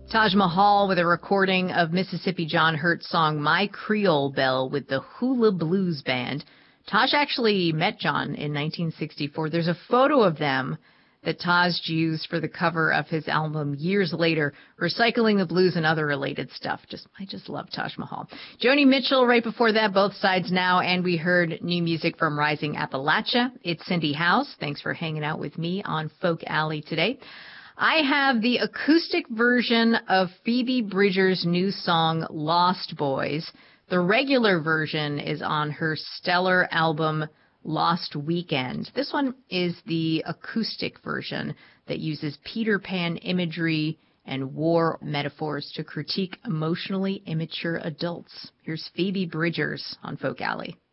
Taj Mahal with a recording of Mississippi John Hurt's song My Creole Belle with the Hula Blues Band. Taj actually met John in 1964. There's a photo of them that Taj used for the cover of his album years later, Recycling the Blues and Other Related Stuff. I just love Taj Mahal. Joni Mitchell right before that, Both Sides Now, and we heard new music from Rising Appalachia. It's Cindy House. Thanks for hanging out with me on Folk Alley today. I have the acoustic version of Phoebe Bridgers' new song, Lost Boys. The regular version is on her stellar album, Lost Weekend. This one is the acoustic version that uses Peter Pan imagery and war metaphors to critique emotionally immature adults. Here's Phoebe Bridgers on Folk Alley.